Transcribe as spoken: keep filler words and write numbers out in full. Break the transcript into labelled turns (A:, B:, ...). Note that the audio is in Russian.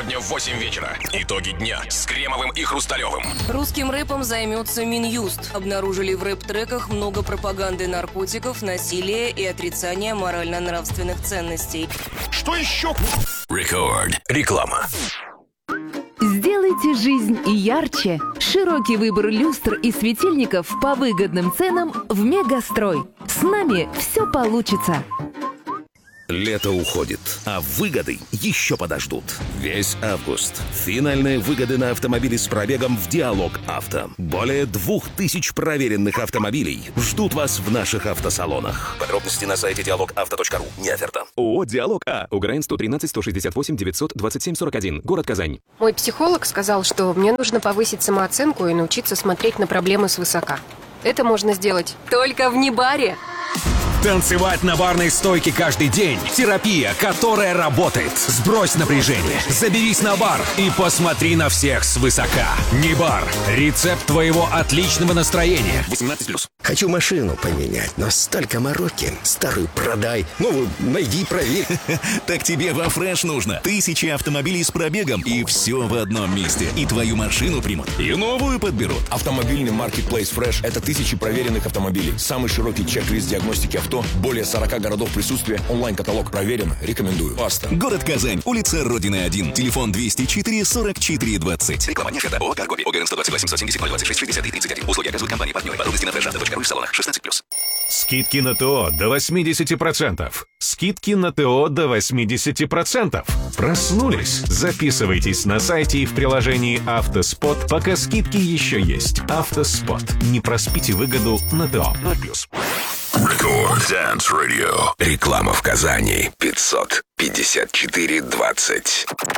A: Сегодня в восемь вечера. Итоги дня с Кремовым и Хрусталевым.
B: Русским рэпом займется Минюст. Обнаружили в рэп-треках много пропаганды наркотиков, насилия и отрицания морально-нравственных ценностей.
A: Что еще? Рекорд. Реклама.
C: Сделайте жизнь ярче. Широкий выбор люстр и светильников по выгодным ценам в Мегастрой. С нами все получится.
D: Лето уходит, а выгоды еще подождут. Весь август. Финальные выгоды на автомобили с пробегом в Диалог Авто. Более двух тысяч проверенных автомобилей ждут вас в наших автосалонах. Подробности на сайте диалог авто точка ру. Не оферта.
E: ООО «Диалог А». УГРН сто тринадцать сто шестьдесят восемь девятьсот двадцать семь сорок один. Город Казань.
F: Мой психолог сказал, что мне нужно повысить самооценку и научиться смотреть на проблемы свысока. Это можно сделать только в Нибаре.
G: Танцевать на барной стойке каждый день. Терапия, которая работает. Сбрось напряжение, заберись на бар и посмотри на всех свысока. Нибар. Рецепт твоего отличного настроения.
D: восемнадцать плюс.
H: Хочу машину поменять, но столько мороки. Старую продай, новую найди, проверь.
I: Так тебе во Фреш нужно. Тысячи автомобилей с пробегом и все в одном месте. И твою машину примут, и новую подберут.
J: Автомобильный маркетплейс Фреш – это тысячи проверенных автомобилей. Самый широкий чек-лист диагностики авто. Более сорока городов присутствия. Онлайн-каталог проверен. Рекомендую. Баста.
I: Город Казань. Улица Родины один. Телефон двести четыре сорок четыре двадцать.
D: Реклама не оферта. ООО «Каргоби». ОГРН сто двадцать восемь сто семьдесят ноль двадцать шесть шестьдесят тридцать один. Услуги оказывают компании партнеры. Подробности на фреш авто точка ру в салонах. шестнадцать плюс.
G: Скидки на ТО до восемьдесят процентов. Скидки на ТО до восемьдесят процентов. Проснулись? Записывайтесь на сайте и в приложении «Автоспот», пока скидки еще есть. «Автоспот». Не проспите выгоду на ТО. ноль плюс.
A: Рекорд Dance Radio. Реклама в Казани. пятьсот пятьдесят четыре двадцать.